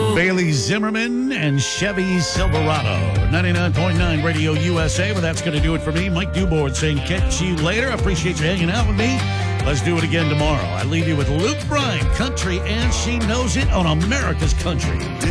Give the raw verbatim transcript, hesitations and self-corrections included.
Bailey Zimmerman and Chevy Silverado. ninety-nine point nine Radio U S A. But that's going to do it for me. Mike Dubord saying catch you later. I appreciate you hanging out with me. Let's do it again tomorrow. I leave you with Luke Bryan, Country, and She Knows It on America's Country.